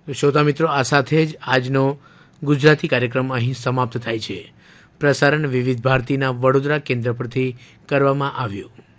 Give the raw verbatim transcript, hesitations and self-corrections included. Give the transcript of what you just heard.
શ્રોતા મિત્રો, આ સાથે જ આજનો ગુજરાતી કાર્યક્રમ અહીં સમાપ્ત થાય છે. પ્રસારણ વિવિધ ભારતીના વડોદરા કેન્દ્ર પરથી કરવામાં આવ્યું.